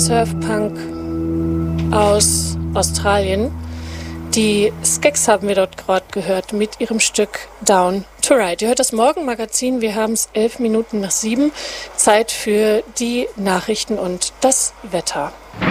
Surfpunk aus Australien. Die Skeks haben wir dort gerade gehört mit ihrem Stück Down to Ride. Ihr hört das Morgenmagazin. Wir haben es 7:11. Zeit für die Nachrichten und das Wetter.